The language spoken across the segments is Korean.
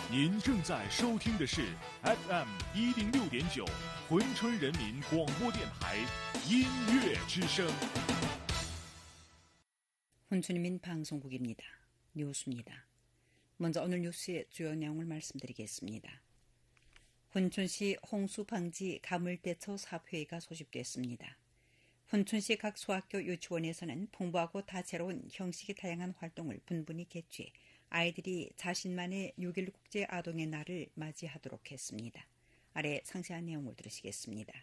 您正在收听的是 FM 106.9珲春人民广播电台音乐之声。 珲春人民방송국입니다. 뉴스입니다. 먼저 오늘 뉴스의 주요 내용을 말씀드리겠습니다.珲春시 홍수방지 가물대처 사업회의가 소집됐습니다.珲春시 각 소학교 유치원에서는 풍부하고 다채로운 형식이 다양한 활동을 분분히 개최해 아이들이 자신만의 6.1 국제아동의 날을 맞이하도록 했습니다. 아래 상세한 내용을 들으시겠습니다.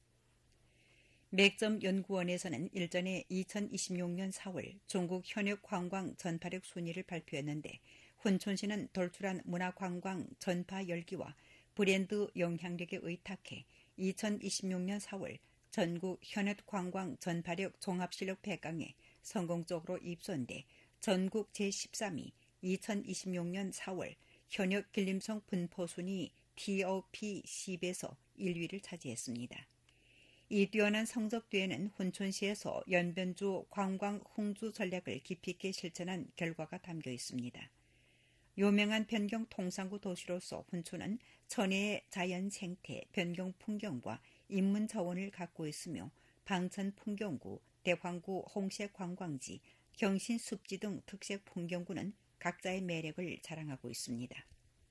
맥점연구원에서는 일전에 2026년 4월 중국 현역 관광 전파력 순위를 발표했는데珲春시는 돌출한 문화관광 전파 열기와 브랜드 영향력에 의탁해 2026년 4월 전국 현역 관광 전파력 종합실력 100강에 성공적으로 입선돼 전국 제13위 2026년 4월 현역 길림성 분포순위 TOP 10에서 1위를 차지했습니다. 이 뛰어난 성적 뒤에는珲春시에서 연변주 관광 홍주 전략을 깊이 있게 실천한 결과가 담겨 있습니다. 유명한 변경 통상구 도시로서珲春은 천혜의 자연 생태, 변경 풍경과 인문 자원을 갖고 있으며 방천 풍경구, 대황구 홍색 관광지, 경신 습지 등 특색 풍경구는 각자의 매력을 자랑하고 있습니다.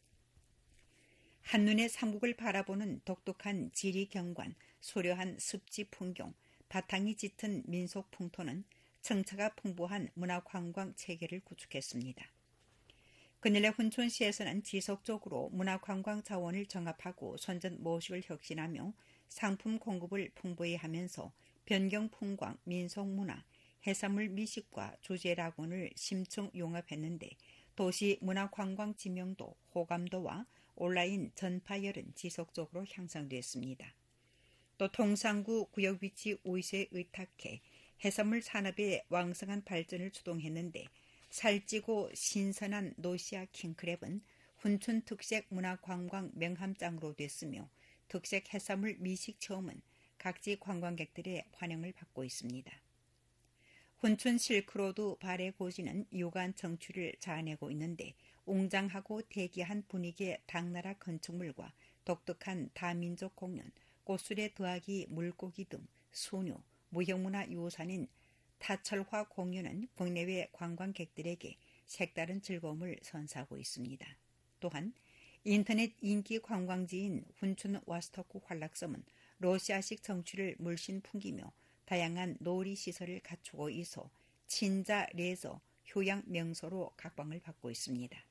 한눈에 삼국을 바라보는 독특한 지리 경관, 소려한 습지 풍경, 바탕이 짙은 민속 풍토는 정차가 풍부한 문화관광 체계를 구축했습니다. 근래珲春시에서는 지속적으로 문화관광 자원을 정합하고 선전 모식을 혁신하며 상품 공급을 풍부히 하면서 변경풍광, 민속문화, 해산물 미식과 주제락원을 심층 융합했는데 도시 문화관광 지명도, 호감도와 온라인 전파열은 지속적으로 향상됐습니다. 또 통상구 구역 위치 우위에 의탁해 해산물 산업의 왕성한 발전을 주동했는데 살찌고 신선한 노시아 킹크랩은珲春특색 문화관광 명함장으로 됐으며 특색 해산물 미식 체험은 각지 관광객들의 환영을 받고 있습니다.珲春실크로드 발의 고지는 유관 정취를 자아내고 있는데 웅장하고 대기한 분위기의 당나라 건축물과 독특한 다민족 공연, 꽃술의 더하기 물고기 등 수뉴, 무형문화 유산인 타철화 공연은 국내외 관광객들에게 색다른 즐거움을 선사하고 있습니다. 또한 인터넷 인기 관광지인珲春와스토크 환락섬은 러시아식 정취를 물씬 풍기며 다양한 놀이시설을 갖추고 있어 친자 레저 휴양 명소로 각광을 받고 있습니다.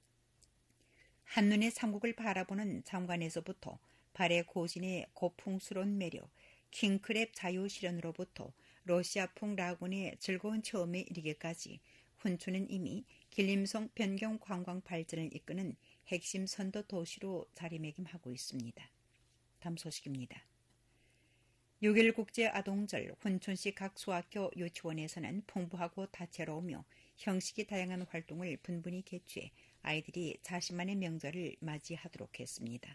한눈에 삼국을 바라보는 장관에서부터 발해 고진의 고풍스러운 매력, 킹크랩 자유실현으로부터 러시아풍 라군의 즐거운 체험에 이르기까지珲春은 이미 길림성 변경 관광 발전을 이끄는 핵심 선도 도시로 자리매김하고 있습니다. 다음 소식입니다. 6.1 국제아동절珲春시 각 소학교 유치원에서는 풍부하고 다채로우며 형식이 다양한 활동을 분분히 개최해 아이들이 자신만의 명절을 맞이하도록 했습니다.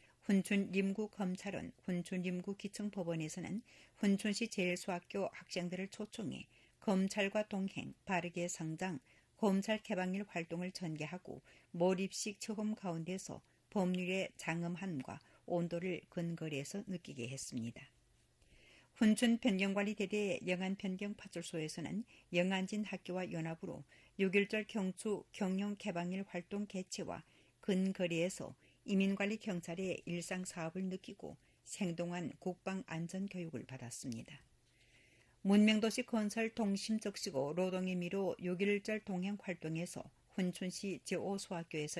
珲春림구검찰원珲春림구기층법원에서는珲春시 제1소학교 학생들을 초청해 검찰과 동행, 바르게 성장, 검찰 개방일 활동을 전개하고 몰입식 체험 가운데서 법률의 장엄함과 온도를 근거리에서 느끼게 했습니다.珲春변경관리대대 영안변경파출소에서는 영안진 학교와 연합으로 6.1절 경추 경영 개방일 활동 개최와 근거리에서 이민관리 경찰의 일상사업을 느끼고 생동한 국방안전교육을 받았습니다. 문명도시 건설 동심적시고 노동의 미로 6.1절 동행 활동에서珲春시 제5소학교에서